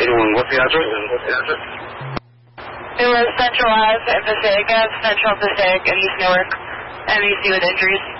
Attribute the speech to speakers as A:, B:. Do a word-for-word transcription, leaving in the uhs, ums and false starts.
A: eighty-one, what's the address? What's the address?
B: It was Central Ave and Passaic Ave, Central Passaic and East Newark. M E C with injuries.